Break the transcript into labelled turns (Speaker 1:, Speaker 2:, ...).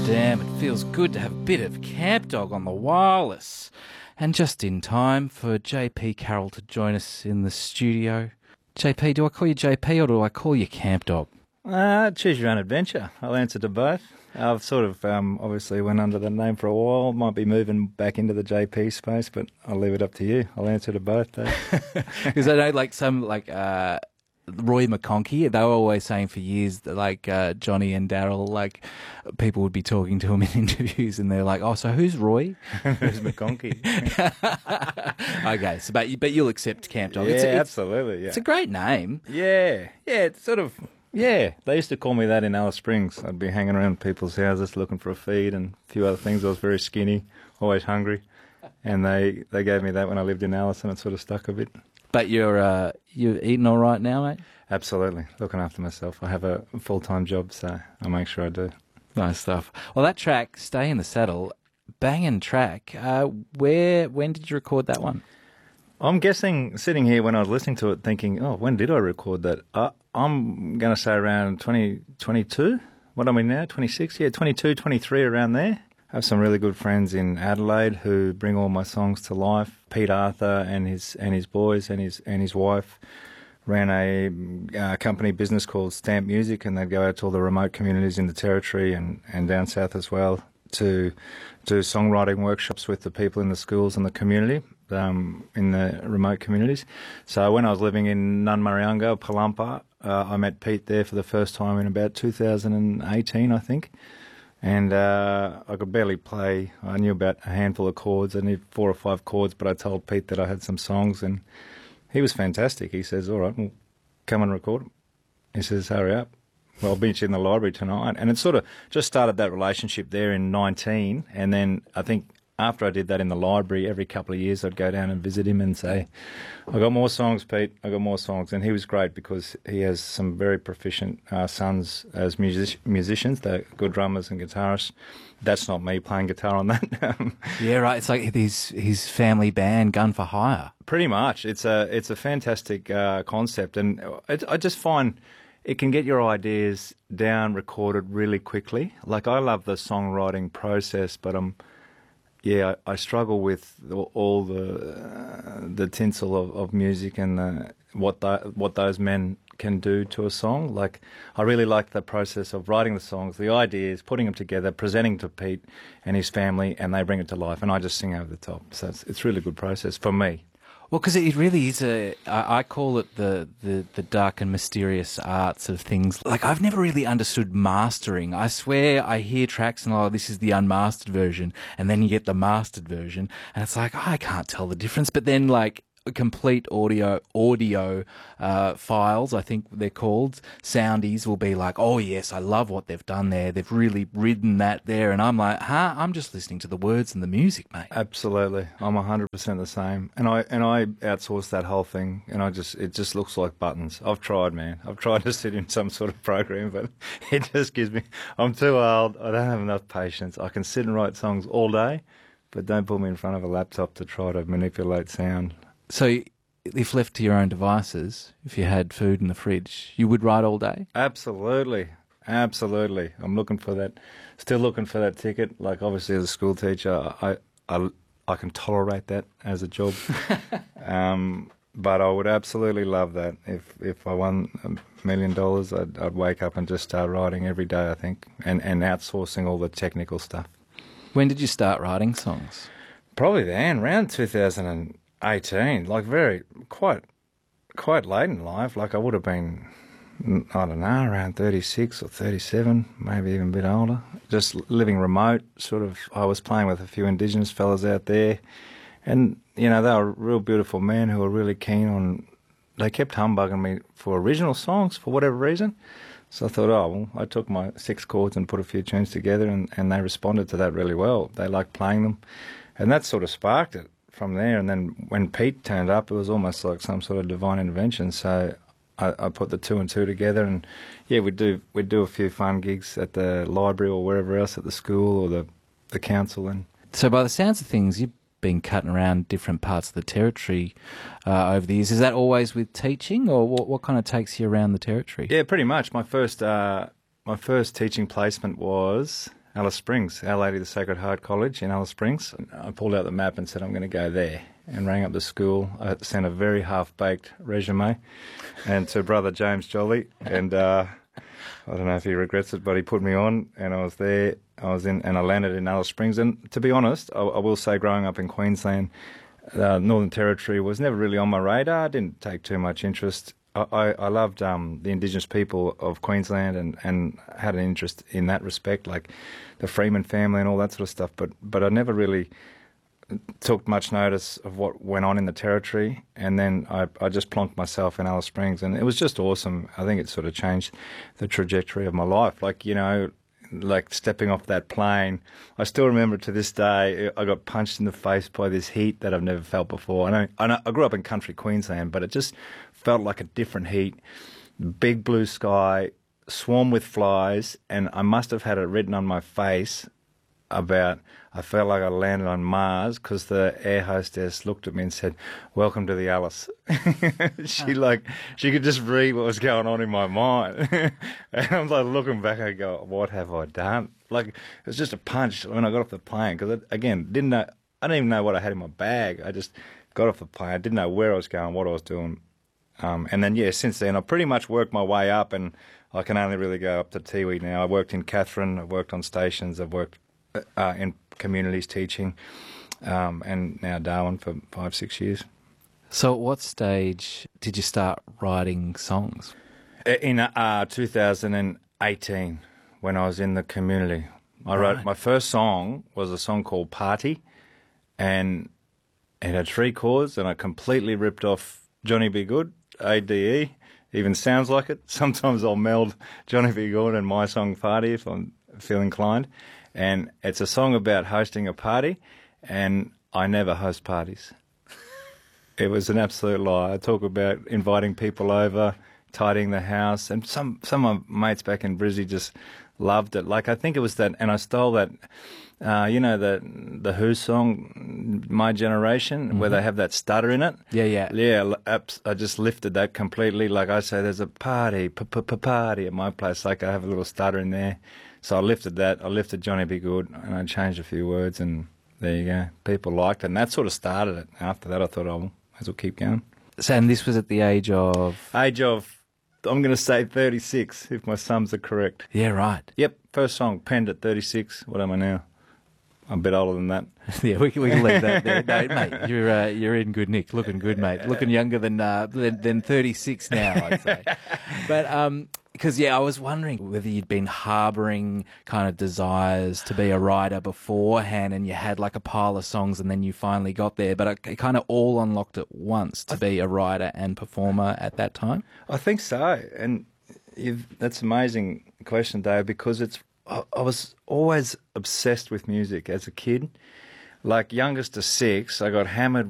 Speaker 1: Damn, it feels good to have a bit of Camp Dog on the wireless. And just in time for JP Carroll to join us in the studio. JP, do I call you JP or do I call you Camp Dog?
Speaker 2: Choose your own adventure. I'll answer to both. I've sort of obviously went under the name for a while. Might be moving back into the JP space, but I'll leave it up to you. I'll answer to both, though.
Speaker 1: Because I know Roy McConkie, they were always saying for years that Johnny and Daryl, people would be talking to him in interviews and they're like, oh, so who's Roy?
Speaker 2: Who's McConkie?
Speaker 1: Okay, so but you'll accept Camp Dog.
Speaker 2: Yeah, absolutely. Yeah.
Speaker 1: It's a great name.
Speaker 2: Yeah, it's sort of, yeah. They used to call me that in Alice Springs. I'd be hanging around people's houses looking for a feed and a few other things. I was very skinny, always hungry. And they gave me that when I lived in Alice and it sort of stuck a bit.
Speaker 1: But you're eating all right now, mate?
Speaker 2: Absolutely. Looking after myself. I have a full-time job, so I make sure I do.
Speaker 1: Nice stuff. Well, that track, Stay in the Saddle, banging track. When did you record that one?
Speaker 2: I'm guessing, sitting here when I was listening to it, thinking, oh, when did I record that? I'm going to say around 2022. What am I now? 26? Yeah, 22, 23, around there. I have some really good friends in Adelaide who bring all my songs to life. Pete Arthur and his boys and his wife ran a company business called Stamp Music, and they'd go out to all the remote communities in the Territory and down south as well to do songwriting workshops with the people in the schools and the community, in the remote communities. So when I was living in Nunmarriunga, Palumpa, I met Pete there for the first time in about 2018, I think. And I could barely play. I knew about a handful of chords. I knew 4 or 5 chords, but I told Pete that I had some songs, and he was fantastic. He says, all right, well, come and record them. He says, hurry up. Well, I'll meet you in the library tonight. And it sort of just started that relationship there in 19, and then I think after I did that in the library, every couple of years I'd go down and visit him and say, I got more songs, Pete, I got more songs. And he was great because he has some very proficient sons as musicians. They're good drummers and guitarists. That's not me playing guitar on that.
Speaker 1: Yeah, right. It's like his family band, Gun for Hire.
Speaker 2: Pretty much. It's a fantastic concept. And I just find it can get your ideas down, recorded really quickly. Like, I love the songwriting process, but I struggle with all the tinsel of music and what those men can do to a song. Like, I really like the process of writing the songs, the ideas, putting them together, presenting to Pete and his family, and they bring it to life, and I just sing over the top. So it's a really good process for me.
Speaker 1: Well, because it really is I call it the dark and mysterious arts of things. Like, I've never really understood mastering. I swear I hear tracks and, this is the unmastered version, and then you get the mastered version, and it's like, I can't tell the difference. But then, complete audio files, I think they're called, soundies, will be like, oh yes, I love what they've done there. They've really ridden that there. And I'm like, I'm just listening to the words and the music, mate.
Speaker 2: Absolutely. I'm 100% the same. And I outsource that whole thing, and it just looks like buttons. I've tried, man. I've tried to sit in some sort of program, but it just gives me, I'm too old. I don't have enough patience. I can sit and write songs all day, but don't put me in front of a laptop to try to manipulate sound.
Speaker 1: So if left to your own devices, if you had food in the fridge, you would write all day?
Speaker 2: Absolutely. I'm looking for that, still looking for that ticket. Like, obviously, as a school teacher, I can tolerate that as a job. But I would absolutely love that. If I won $1 million, I'd wake up and just start writing every day, I think, and outsourcing all the technical stuff.
Speaker 1: When did you start writing songs?
Speaker 2: Probably then, around 2018, quite late in life. Like, I would have been, I don't know, around 36 or 37, maybe even a bit older. Just living remote, sort of. I was playing with a few Indigenous fellas out there, and, they were real beautiful men who were really keen on, they kept humbugging me for original songs for whatever reason. So I thought, I took my 6 chords and put a few tunes together, and they responded to that really well. They liked playing them, and that sort of sparked it from there. And then when Pete turned up, it was almost like some sort of divine intervention. So I put the 2 and 2 together, and we'd do a few fun gigs at the library or wherever else, at the school or the council. And
Speaker 1: so by the sounds of things, you've been cutting around different parts of the Territory over the years. Is that always with teaching, or what kind of takes you around the Territory?
Speaker 2: Yeah, pretty much. My first teaching placement was Alice Springs, Our Lady of the Sacred Heart College in Alice Springs. I pulled out the map and said, I'm going to go there, and rang up the school. I sent a very half-baked resume and to Brother James Jolly, and I don't know if he regrets it, but he put me on, and I was there. And I landed in Alice Springs. And to be honest, I will say, growing up in Queensland, Northern Territory was never really on my radar. I didn't take too much interest. I loved the Indigenous people of Queensland and had an interest in that respect, like the Freeman family and all that sort of stuff. But I never really took much notice of what went on in the Territory. And then I just plonked myself in Alice Springs, and it was just awesome. I think it sort of changed the trajectory of my life. Like, you know, like stepping off that plane. I still remember to this day, I got punched in the face by this heat that I've never felt before. I grew up in country Queensland, but it just felt like a different heat. Big blue sky, swarm with flies, and I must have had it written on my face about, I felt like I landed on Mars, because the air hostess looked at me and said, "Welcome to the Alice." She could just read what was going on in my mind. And I'm like, looking back, I go, what have I done? Like, it was just a punch when I got off the plane, because again, I didn't even know what I had in my bag. I just got off the plane. I didn't know where I was going, what I was doing. And then, since then, I've pretty much worked my way up, and I can only really go up to Tiwi now. I worked in Katherine, I've worked on stations, I've worked in communities teaching, and now Darwin for 5-6 years.
Speaker 1: So at what stage did you start writing songs?
Speaker 2: In 2018, when I was in the community. I wrote, my first song was a song called Party, and it had 3 chords, and I completely ripped off Johnny B. Good, ADE, even sounds like it. Sometimes I'll meld Johnny B. Good and my song Party if I feel inclined. And it's a song about hosting a party, and I never host parties. It was an absolute lie. I talk about inviting people over, tidying the house, and some of my mates back in Brizzy just loved it. Like, I think it was that, and I stole that, the Who song, My Generation, where they have that stutter in it. Yeah, I just lifted that completely. Like I say, there's a party, party at my place. Like, I have a little stutter in there. So I lifted that. I lifted Johnny B. Good, and I changed a few words, and there you go. People liked it, and that sort of started it. After that, I thought, I might as well keep going.
Speaker 1: So, and this was at the age of?
Speaker 2: I'm going to say 36, if my sums are correct.
Speaker 1: Yeah, right.
Speaker 2: Yep, first song, penned at 36. What am I now? I'm a bit older than that.
Speaker 1: Yeah, we can leave that there. No, mate, you're in good nick. Looking good, mate. Looking younger than 36 now, I'd say. But because, I was wondering whether you'd been harbouring kind of desires to be a writer beforehand, and you had like a pile of songs, and then you finally got there. But it kind of all unlocked at once to be a writer and performer at that time.
Speaker 2: I think so, and that's an amazing question, Dave, because I was always obsessed with music as a kid. Like, youngest of 6, I got hammered